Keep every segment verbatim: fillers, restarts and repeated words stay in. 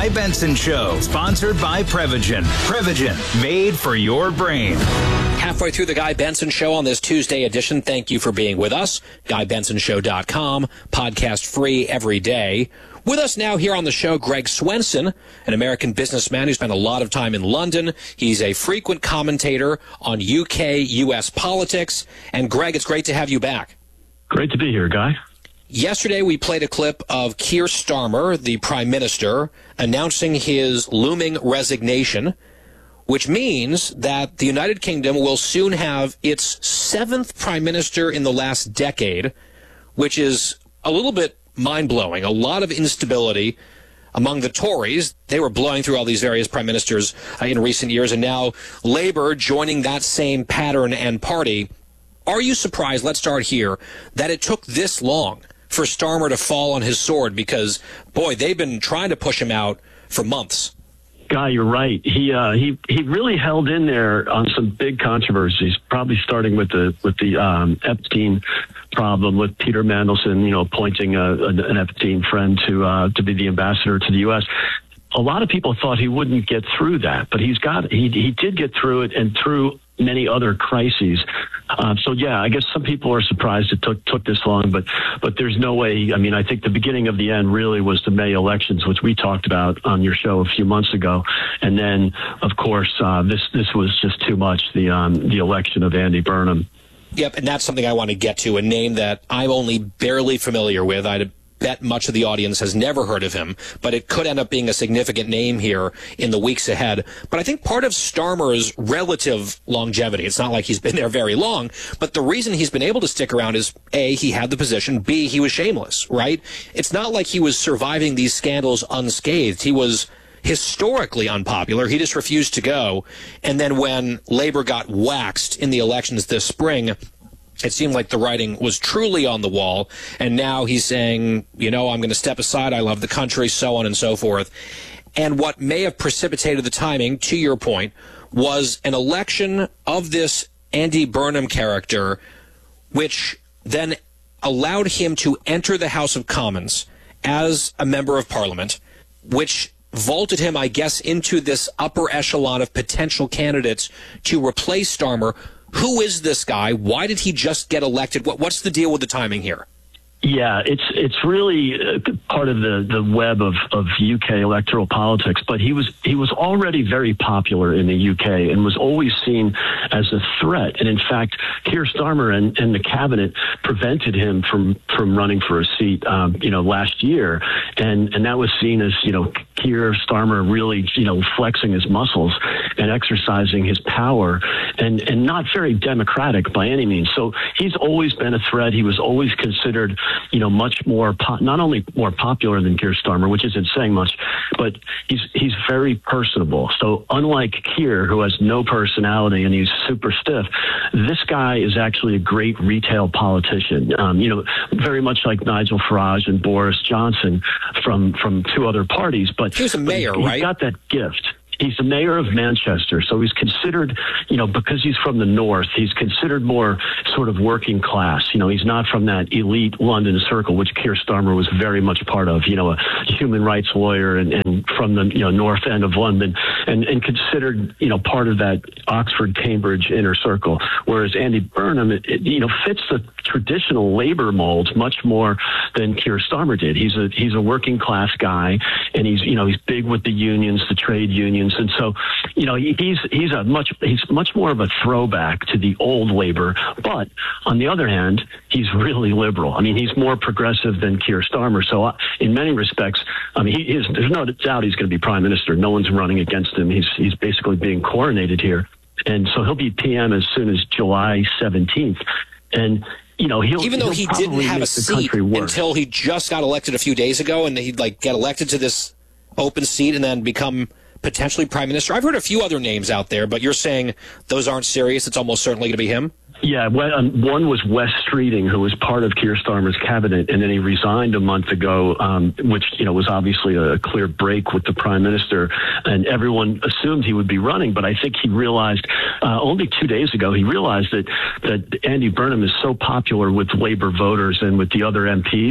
Guy Benson Show, sponsored by Prevagen. Prevagen, made for your brain. Halfway through the Guy Benson Show on this Tuesday edition. Thank you for being with us. Guy Benson Show dot com, podcast free every day. With us now here on the show, Greg Swenson, an American businessman who spent a lot of time in London. He's a frequent commentator on U K, U S politics. And Greg, it's great to have you back. Great to be here, Guy. Yesterday, we played a clip of Keir Starmer, the Prime Minister, announcing his looming resignation, which means that the United Kingdom will soon have its seventh Prime Minister in the last decade, which is a little bit mind-blowing. A lot of instability among the Tories. They were blowing through all these various prime ministers uh, in recent years, and now Labour joining that same pattern and party. Are you surprised, let's start here, that it took this long for Starmer to fall on his sword? Because, boy, they've been trying to push him out for months. Guy, you're right. He uh, he he really held in there on some big controversies. Probably starting with the with the um, Epstein problem, with Peter Mandelson, you know, appointing a, an Epstein friend to uh, to be the ambassador to the U S. A lot of people thought he wouldn't get through that, but he's got he he did get through it, and through many other crises. Uh, so yeah, I guess some people are surprised it took took this long, but but there's no way. I mean, I think the beginning of the end really was the May elections, which we talked about on your show a few months ago, and then of course uh, this this was just too much. The um, the election of Andy Burnham. Yep, and that's something I want to get to, a name that I'm only barely familiar with. I'd bet much of the audience has never heard of him, but it could end up being a significant name here in the weeks ahead. But I think part of Starmer's relative longevity, it's not like he's been there very long, but the reason he's been able to stick around is, A, he had the position, B, he was shameless, right? It's not like he was surviving these scandals unscathed. He was historically unpopular. He just refused to go. And then when Labour got waxed in the elections this spring, it seemed like the writing was truly on the wall, and now he's saying, you know, I'm going to step aside, I love the country, so on and so forth. And what may have precipitated the timing, to your point, was an election of this Andy Burnham character, which then allowed him to enter the House of Commons as a member of Parliament, which vaulted him, I guess, into this upper echelon of potential candidates to replace Starmer. Who is this guy? Why did he just get elected? What, what's the deal with the timing here? Yeah, it's it's really part of the, the web of, of U K electoral politics. But he was he was already very popular in the U K and was always seen as a threat. And in fact, Keir Starmer and, and the cabinet prevented him from, from running for a seat, um, you know, last year. And and that was seen as, you know, Keir Starmer really, you know, flexing his muscles and exercising his power, and and not very democratic by any means. So he's always been a threat. He was always considered, you know, much more, po- not only more popular than Keir Starmer, which isn't saying much, but he's he's very personable. So unlike Keir, who has no personality and he's super stiff, this guy is actually a great retail politician. Um, you know, very much like Nigel Farage and Boris Johnson from from two other parties. But he was a mayor, but he, right? He's got that gift. He's the mayor of Manchester, so he's considered, you know, because he's from the north, he's considered more sort of working class. You know, he's not from that elite London circle, which Keir Starmer was very much part of, you know, a human rights lawyer and, and from the, you know, north end of London, and, and considered, you know, part of that Oxford, Cambridge inner circle. Whereas Andy Burnham, it, it, you know, fits the traditional labor mold much more than Keir Starmer did. He's a, he's a working class guy, and he's, you know, he's big with the unions, the trade unions. And so, you know, he's he's a much he's much more of a throwback to the old labor. But on the other hand, he's really liberal. I mean, he's more progressive than Keir Starmer. So uh, in many respects, I mean, he is, there's no doubt he's going to be prime minister. No one's running against him. He's he's basically being coronated here, and so he'll be P M as soon as July seventeenth. And you know, he'll even though he'll he didn't have a seat until he just got elected a few days ago, and he'd like get elected to this open seat and then become potentially prime minister. I've heard a few other names out there, but you're saying those aren't serious. It's almost certainly going to be him. Yeah, well, um, one was Wes Streeting, who was part of Keir Starmer's cabinet, and then he resigned a month ago, um, which, you know, was obviously a clear break with the prime minister, and everyone assumed he would be running. But I think he realized uh, only two days ago, he realized that, that Andy Burnham is so popular with Labour voters and with the other M Ps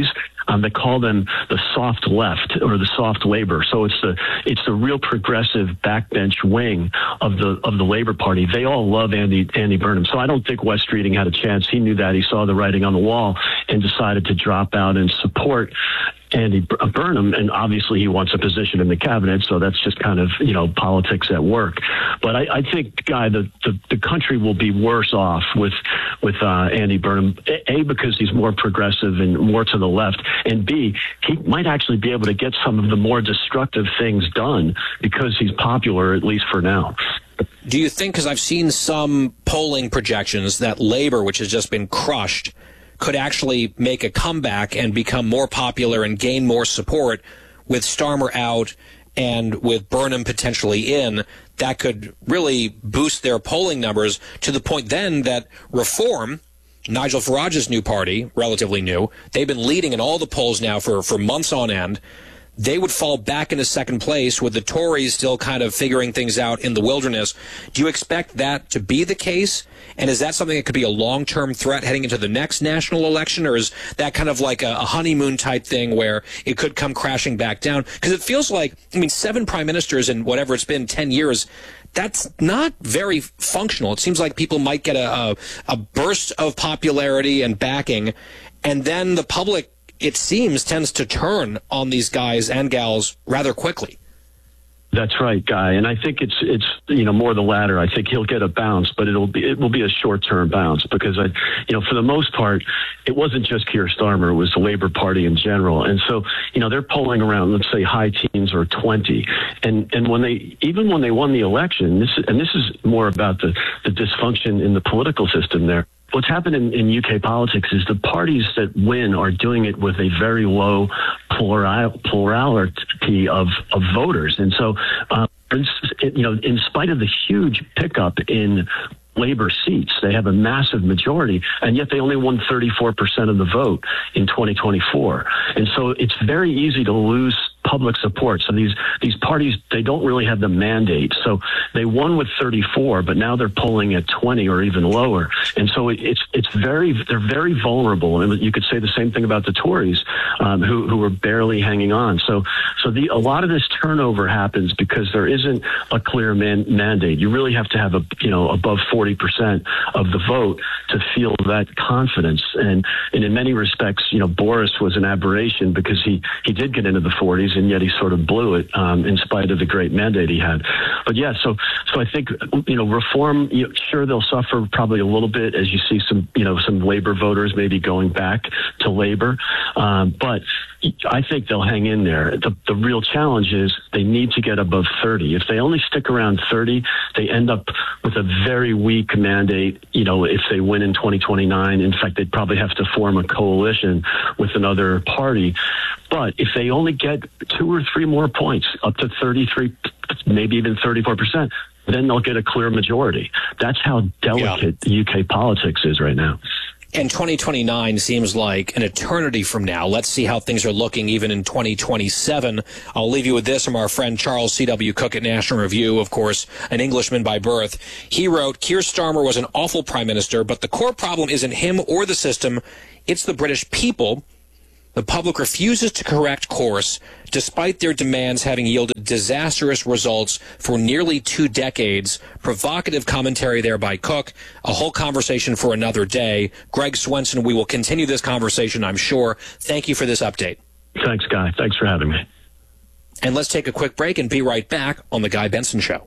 Um, they call them the soft left or the soft labor. So it's the it's the real progressive backbench wing of the of the Labor Party. They all love Andy Andy Burnham. So I don't think West Streeting had a chance. He knew that. He saw the writing on the wall and decided to drop out and support Andy Burnham, and obviously he wants a position in the cabinet, so that's just kind of, you know, politics at work. But I, I think, Guy, the, the, the country will be worse off with with uh, Andy Burnham, A, because he's more progressive and more to the left, and B, he might actually be able to get some of the more destructive things done because he's popular, at least for now. Do you think, because I've seen some polling projections, that Labor, which has just been crushed, could actually make a comeback and become more popular and gain more support with Starmer out and with Burnham potentially in? That could really boost their polling numbers to the point then that Reform, Nigel Farage's new party, relatively new, they've been leading in all the polls now for, for months on end. They would fall back into second place with the Tories still kind of figuring things out in the wilderness. Do you expect that to be the case? And is that something that could be a long-term threat heading into the next national election? Or is that kind of like a, a honeymoon type thing where it could come crashing back down? Because it feels like, I mean, seven prime ministers in whatever it's been, ten years, that's not very functional. It seems like people might get a, a, a burst of popularity and backing, and then the public, it seems, tends to turn on these guys and gals rather quickly. That's right, Guy, and I think it's it's you know more the latter. I think he'll get a bounce, but it'll be it will be a short term bounce because I you know for the most part it wasn't just Keir Starmer, it was the Labor Party in general, and so you know they're polling around, let's say, high teens or twenty, and and when they even when they won the election, this and this is more about the the dysfunction in the political system there. What's happened in, in U K politics is the parties that win are doing it with a very low plural, plurality of, of voters. And so, uh, you know, in spite of the huge pickup in Labor seats, they have a massive majority, and yet they only won thirty-four percent of the vote in twenty twenty-four. And so it's very easy to lose public support. So these these parties, they don't really have the mandate. So they won with thirty-four, but now they're polling at twenty or even lower. And so it's it's very they're very vulnerable. And you could say the same thing about the Tories, um, who who are barely hanging on. So so the a lot of this turnover happens because there isn't a clear man, mandate. You really have to have a you know above forty percent of the vote to feel that confidence. And and in many respects, you know, Boris was an aberration because he he did get into the forties. And yet he sort of blew it um, in spite of the great mandate he had. But yeah, so so I think you know Reform. You know, sure, they'll suffer probably a little bit as you see some you know some Labor voters maybe going back to Labor, um, but I think they'll hang in there. The the real challenge is they need to get above thirty. If they only stick around thirty, they end up with a very weak mandate. You know, if they win in twenty twenty-nine, in fact, they'd probably have to form a coalition with another party. But if they only get two or three more points, up to thirty-three, maybe even thirty-four percent, then they'll get a clear majority. That's how delicate yeah. U K politics is right now. And twenty twenty-nine seems like an eternity from now. Let's see how things are looking even in twenty twenty-seven. I'll leave you with this from our friend Charles C W. Cook at National Review, of course, an Englishman by birth. He wrote, Keir Starmer was an awful prime minister, but the core problem isn't him or the system. It's the British people. The public refuses to correct course, despite their demands having yielded disastrous results for nearly two decades. Provocative commentary there by Cook. A whole conversation for another day. Greg Swenson, we will continue this conversation, I'm sure. Thank you for this update. Thanks, Guy. Thanks for having me. And let's take a quick break and be right back on The Guy Benson Show.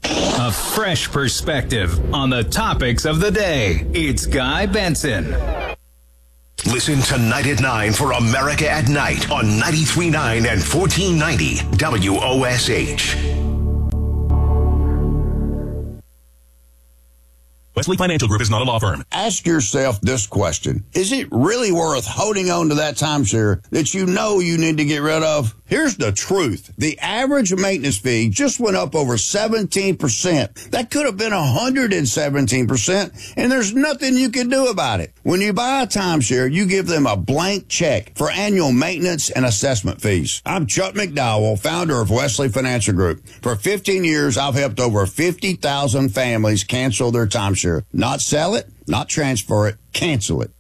A fresh perspective on the topics of the day. It's Guy Benson. Listen tonight at nine for America at Night on ninety-three point nine and fourteen ninety W O S H. Wesley Financial Group is not a law firm. Ask yourself this question. Is it really worth holding on to that timeshare that you know you need to get rid of? Here's the truth. The average maintenance fee just went up over seventeen percent. That could have been one hundred seventeen percent, and there's nothing you can do about it. When you buy a timeshare, you give them a blank check for annual maintenance and assessment fees. I'm Chuck McDowell, founder of Wesley Financial Group. For fifteen years, I've helped over fifty thousand families cancel their timeshare. Not sell it, not transfer it, cancel it.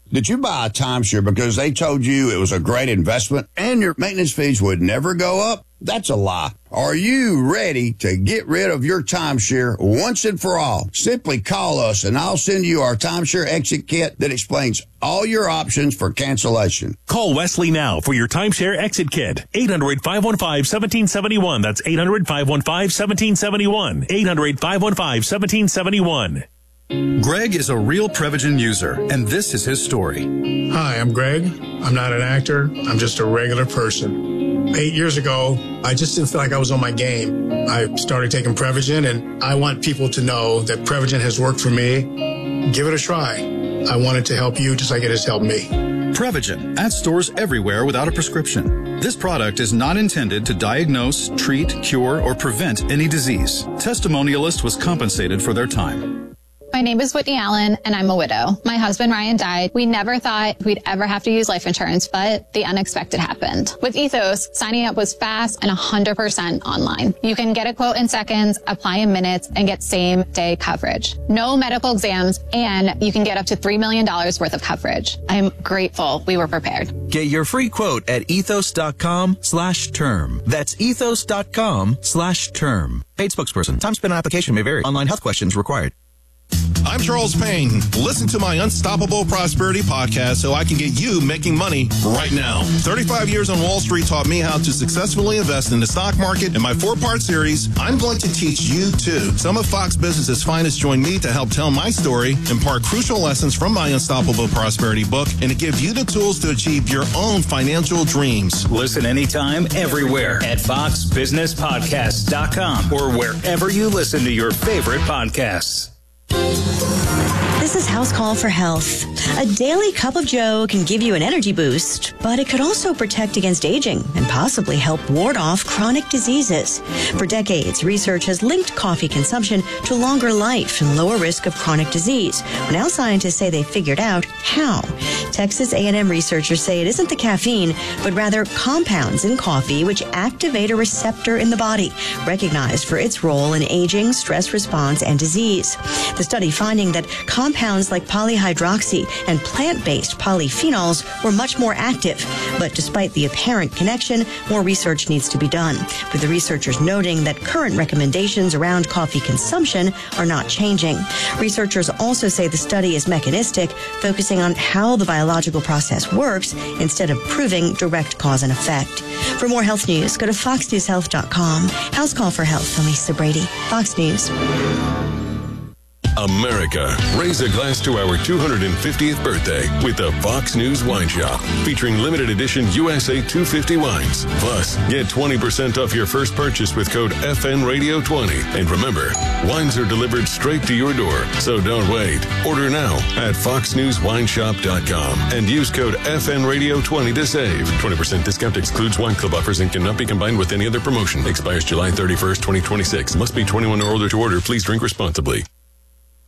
Did you buy a timeshare because they told you it was a great investment and your maintenance fees would never go up? That's a lie. Are you ready to get rid of your timeshare once and for all? Simply call us and I'll send you our timeshare exit kit that explains all your options for cancellation. Call Wesley now for your timeshare exit kit. eight hundred, five one five, one seven seven one. That's eight hundred, five one five, one seven seven one. eight hundred, five one five, one seven seven one. Greg is a real Prevagen user, and this is his story. Hi, I'm Greg. I'm not an actor. I'm just a regular person. Eight years ago, I just didn't feel like I was on my game. I started taking Prevagen, and I want people to know that Prevagen has worked for me. Give it a try. I want it to help you just like it has helped me. Prevagen, at stores everywhere without a prescription. This product is not intended to diagnose, treat, cure, or prevent any disease. Testimonialist was compensated for their time. My name is Whitney Allen, and I'm a widow. My husband, Ryan, died. We never thought we'd ever have to use life insurance, but the unexpected happened. With Ethos, signing up was fast and one hundred percent online. You can get a quote in seconds, apply in minutes, and get same-day coverage. No medical exams, and you can get up to three million dollars worth of coverage. I'm grateful we were prepared. Get your free quote at ethos.com slash term. That's ethos.com slash term. Paid spokesperson. Time spent on application may vary. Online health questions required. I'm Charles Payne. Listen to my Unstoppable Prosperity podcast so I can get you making money right now. thirty-five years on Wall Street taught me how to successfully invest in the stock market. In my four-part series, I'm going to teach you too. Some of Fox Business's finest join me to help tell my story, impart crucial lessons from my Unstoppable Prosperity book, and to give you the tools to achieve your own financial dreams. Listen anytime, everywhere at fox business podcast dot com or wherever you listen to your favorite podcasts. This is House Call for Health. A daily cup of joe can give you an energy boost, but it could also protect against aging and possibly help ward off chronic diseases. For decades, research has linked coffee consumption to longer life and lower risk of chronic disease. Now scientists say they figured out how. Texas A and M researchers say it isn't the caffeine, but rather compounds in coffee which activate a receptor in the body, recognized for its role in aging, stress response, and disease. The study finding that compounds like polyhydroxy and plant-based polyphenols were much more active. But despite the apparent connection, more research needs to be done, with the researchers noting that current recommendations around coffee consumption are not changing. Researchers also say the study is mechanistic, focusing on how the biological process works instead of proving direct cause and effect. For more health news, go to fox news health dot com. House Call for Health, I'm Lisa Brady, Fox News. America, raise a glass to our two hundred fiftieth birthday with the Fox News Wine Shop, featuring limited edition U S A two fifty wines. Plus, get twenty percent off your first purchase with code F N Radio twenty. And remember, wines are delivered straight to your door, so don't wait. Order now at fox news wine shop dot com and use code F N Radio twenty to save. twenty percent discount excludes wine club offers and cannot be combined with any other promotion. Expires July thirty-first, twenty twenty-six. Must be twenty-one or older to order. Please drink responsibly.